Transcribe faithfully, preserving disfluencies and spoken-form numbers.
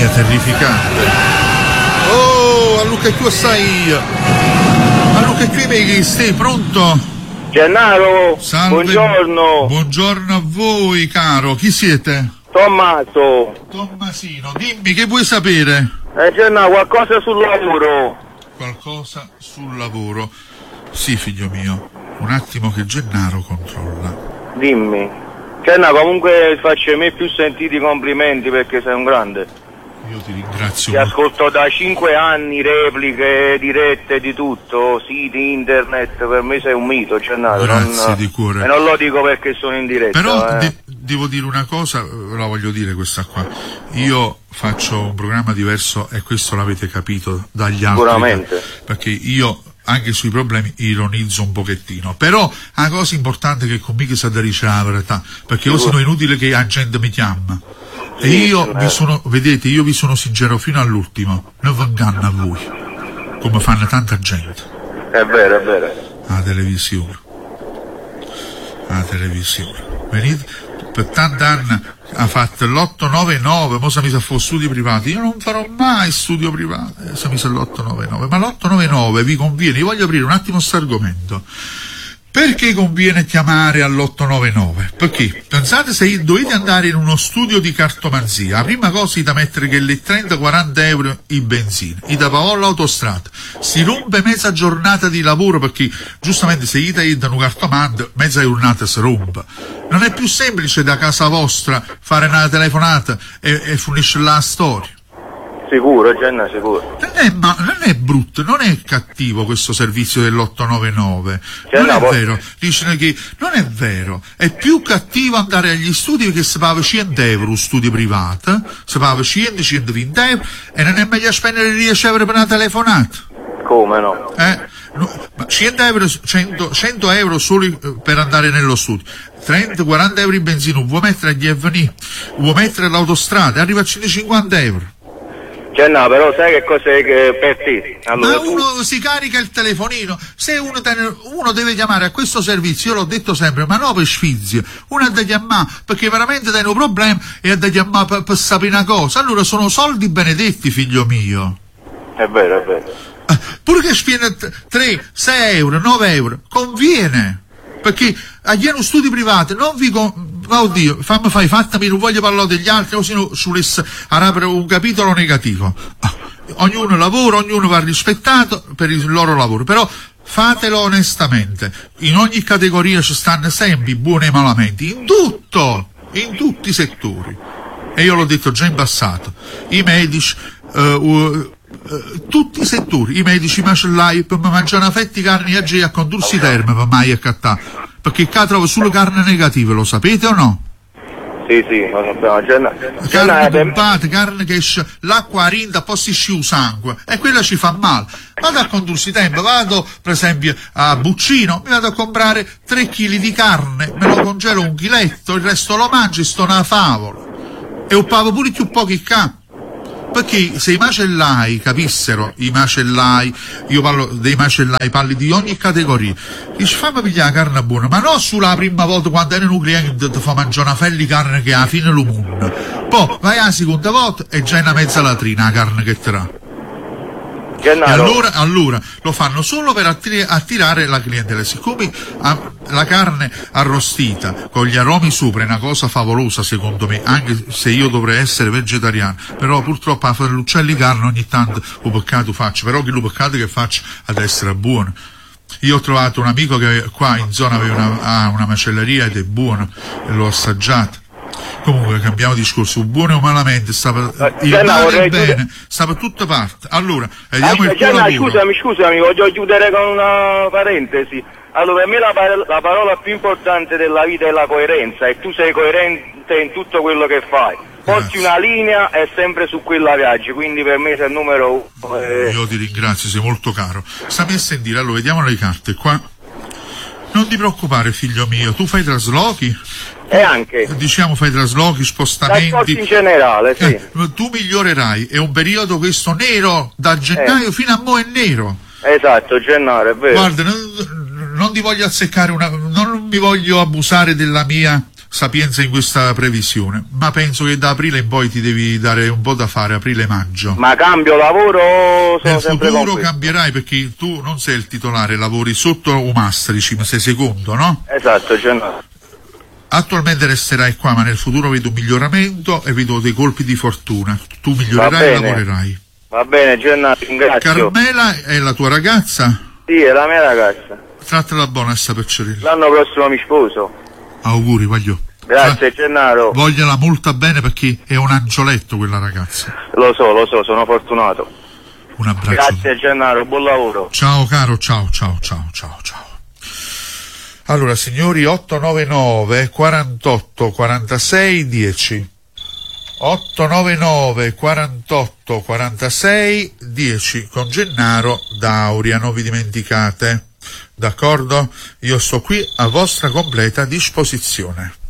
mia, terrificante. Oh, a Luca tu sai. A Luca qui mi stai pronto? Gennaro, salve, buongiorno. Buongiorno a voi, caro. Chi siete? Tommaso. Tommasino, dimmi, che vuoi sapere? Eh, Gennaro, qualcosa sul lavoro. Qualcosa sul lavoro? Sì, figlio mio. Un attimo che Gennaro controlla. Dimmi. Gennaro, comunque faccio i miei più sentiti complimenti perché sei un grande. Io ti ringrazio. Ti ascolto da cinque anni, repliche, dirette, di tutto, siti, internet, per me sei un mito, Gennaro. Grazie non, di cuore. E non lo dico perché sono in diretta. Però eh. de- devo dire una cosa, la voglio dire questa qua. Io faccio un programma diverso e questo l'avete capito dagli altri. Sicuramente. Perché io anche sui problemi ironizzo un pochettino. Però una cosa importante è che con me che sa da ricevere la verità, perché io sono inutile che la gente mi chiama. E io vi sono, vedete, io vi sono sincero fino all'ultimo, non vi inganno a voi, come fanno tanta gente. È vero, è vero. La televisione. La televisione. Venite, per tanti anni ha fatto l'otto nove nove, mo se mi sa fuori studi privati, io non farò mai studio privato, eh, se mi sa l'otto nove nove, ma l'otto nove nove vi conviene, io voglio aprire un attimo questo argomento. Perché conviene chiamare all'otto nove nove? Perché pensate, se dovete andare in uno studio di cartomanzia, la prima cosa è da mettere che le trenta quaranta euro in benzina, i da pagare l'autostrada, si rompe mezza giornata di lavoro perché giustamente se gli dai da un cartomante mezza giornata si rompe. Non è più semplice da casa vostra fare una telefonata e, e finisce la storia. Sicuro, Genna, sicuro. Non è, ma, non è brutto, non è cattivo questo servizio dell'otto nove nove. Non è vero, dicono che non è vero, è più cattivo andare agli studi perché si paga cento euro studio privato, si paga cento centoventi euro e non è meglio spendere dieci euro per una telefonata. Come no? Eh? No, ma cento euro, cento, cento euro solo per andare nello studio, trenta quaranta euro in benzina, vuoi mettere agli F N I, vuoi mettere l'autostrada, arriva a centocinquanta euro. Cioè no, però sai che cos'è che per te? Allora, ma uno tu... si carica il telefonino, se uno, te ne... uno deve chiamare a questo servizio, io l'ho detto sempre, ma no per sfizio, uno ha da chiamare perché veramente hai un problema e ha da chiamare per, per sapere una cosa, allora sono soldi benedetti, figlio mio. È vero, è vero. Eh, pure che spiene tre, sei euro, nove euro, conviene, perché agli uno studi privati non vi... Con... oddio, fammi fai fattami, non voglio parlare degli altri, così non sull'ess aprire un capitolo negativo. Ah, ognuno lavora, ognuno va rispettato per il loro lavoro, però fatelo onestamente. In ogni categoria ci stanno sempre buoni e malamenti, in tutto, in tutti i settori. E io l'ho detto già in passato. I medici, uh, uh, uh, tutti i settori, i medici macellai, per mangiare una fetta di carne a a condursi terme, per mai accattare. Perché qua trovo solo carne negativa, lo sapete o no? Sì, sì, lo sappiamo. Genna, carne Genna, pompata, eh, carne che esce, l'acqua rinda, poi si sciù sangue, e quella ci fa male. Vado a condursi tempo, vado per esempio a Buccino, mi vado a comprare tre chili di carne, me lo congelo un chiletto, il resto lo mangio e sto una favola. E un pavo pure più pochi ca. Perché se i macellai capissero, i macellai, io parlo dei macellai, parli di ogni categoria, dice fammi pigliare la carne buona, ma non sulla prima volta quando eri un cliente ti fa mangiare una fella di carne che alla fine lo mondo, poi vai alla seconda volta e già è una mezza latrina la carne che ti dà. E allora, allora lo fanno solo per attir- attirare la clientela. Siccome ah, la carne arrostita con gli aromi sopra è una cosa favolosa secondo me, anche se io dovrei essere vegetariano, però purtroppo a fare l'uccello di carne ogni tanto un peccato faccio, però che lo peccato che faccio ad essere buono. Io ho trovato un amico che qua in zona aveva una, ah, una macelleria ed è buono e l'ho assaggiato. Comunque cambiamo discorso, buono o malamente, sta per il Gianna, male e il chiudere... bene, sta per tutte parti. Allora, vediamo ah, il tuo Gianna, lavoro. scusami, scusami, voglio chiudere con una parentesi. Allora, per me la, par- la parola più importante della vita è la coerenza, e tu sei coerente in tutto quello che fai. Porti una linea e sempre su quella viaggi, quindi per me sei il numero uno. Eh... Io ti ringrazio, sei molto caro. Stammi a sentire, allora vediamo le carte qua. Non ti preoccupare, figlio mio, tu fai traslochi? E anche. Diciamo fai traslochi, spostamenti. In generale, sì. Eh, tu migliorerai, è un periodo questo nero, da gennaio eh. fino a mo' è nero. Esatto, gennaio, è vero. Guarda, non, non ti voglio azzeccare una, non mi voglio abusare della mia sapienza in questa previsione, ma penso che da aprile in poi ti devi dare un po' da fare, aprile-maggio. Ma cambio lavoro o sono Nel sempre futuro con cambierai, perché tu non sei il titolare, lavori sotto un Mastricim, sei secondo, no? Esatto, Gennaro. Attualmente resterai qua, ma nel futuro vedo un miglioramento e vedo dei colpi di fortuna. Tu migliorerai e lavorerai. Va bene, Gennaro, ringrazio. Carmela è la tua ragazza? Sì, è la mia ragazza. Trattala buona sta Pecciarella. L'anno prossimo mi sposo. Auguri, voglio. Grazie, Gennaro. Vogliela molto bene, perché è un angioletto quella ragazza. Lo so, lo so, sono fortunato. Un abbraccio. Grazie, Gennaro, buon lavoro. Ciao caro, ciao, ciao, ciao, ciao, ciao. Allora, signori, otto nove nove quarantotto quarantasei dieci. otto nove nove quarantotto quarantasei dieci con Gennaro Dauria, non vi dimenticate, d'accordo? Io sto qui a vostra completa disposizione.